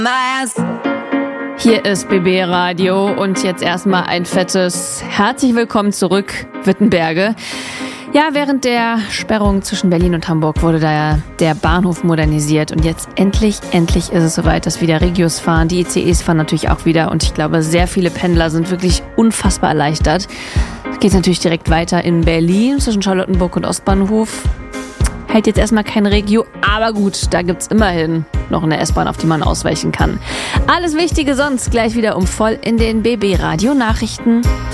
Hier ist BB Radio und jetzt erstmal ein fettes Herzlich willkommen zurück, Wittenberge. Ja, während der Sperrung zwischen Berlin und Hamburg wurde da der Bahnhof modernisiert und jetzt endlich ist es soweit, dass wieder Regios fahren. Die ICEs fahren natürlich auch wieder und ich glaube, sehr viele Pendler sind wirklich unfassbar erleichtert. Geht natürlich direkt weiter in Berlin zwischen Charlottenburg und Ostbahnhof. Hält jetzt erstmal kein Regio, aber gut, da gibt's immerhin noch eine S-Bahn, auf die man ausweichen kann. Alles Wichtige sonst gleich wieder um voll in den BB Radio Nachrichten.